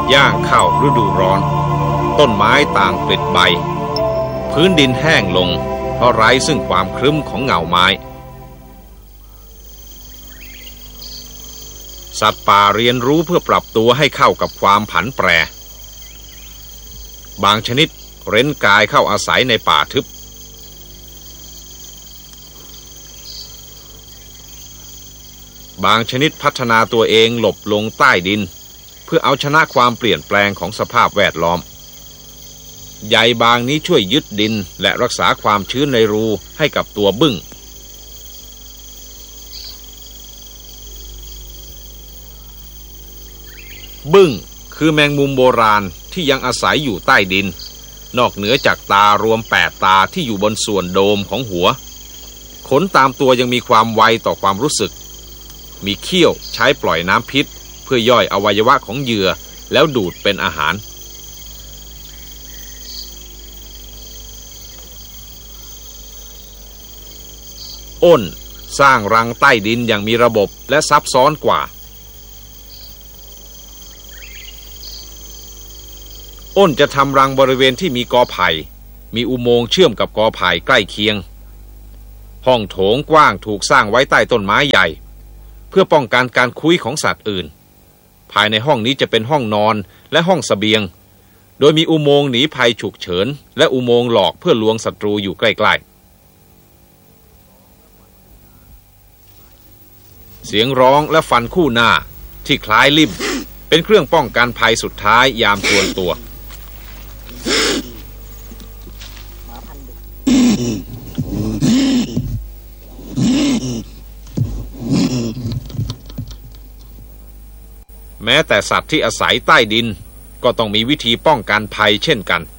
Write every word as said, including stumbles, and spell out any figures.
ย่างเข้าฤดูร้อนต้นไม้ต่างปลิดใบพื้นดินแห้งลงเพราะไร้ซึ่งความครึ้มของเงาไม้สัตว์ป่าเรียนรู้เพื่อปรับตัวให้เข้ากับความผันแปรบางชนิดเร้นกายเข้าอาศัยในป่าทึบบางชนิดพัฒนาตัวเองหลบลงใต้ดินเพื่อเอาชนะความเปลี่ยนแปลงของสภาพแวดล้อมใยบางนี้ช่วยยึดดินและรักษาความชื้นในรูให้กับตัวบึ้งบึ้งคือแมงมุมโบราณที่ยังอาศัยอยู่ใต้ดินนอกเหนือจากตารวมแปดตาที่อยู่บนส่วนโดมของหัวขนตามตัวยังมีความไวต่อความรู้สึกมีเขี้ยวใช้ปล่อยน้ำพิษเพื่อย่อยอวัยวะของเหยื่อแล้วดูดเป็นอาหารอ้นสร้างรังใต้ดินอย่างมีระบบและซับซ้อนกว่าอ้นจะทำรังบริเวณที่มีกอไผ่มีอุโมงค์เชื่อมกับกอไผ่ใกล้เคียงห้องโถงกว้างถูกสร้างไว้ใต้ต้นไม้ใหญ่เพื่อป้องกันการคุ้ยของสัตว์อื่นภายในห้องนี้จะเป็นห้องนอนและห้องเสบียงโดยมีอุโมงค์หนีภัยฉุกเฉินและอุโมงค์หลอกเพื่อลวงศัตรูอยู่ใกล้ๆเสียงร้องและฟันคู่หน้าที่คล้ายลิ่มเป็นเครื่องป้องกันภัยสุดท้ายยามจวนตัวแม้แต่สัตว์ที่อาศัยใต้ดินก็ต้องมีวิธีป้องกันภัยเช่นกัน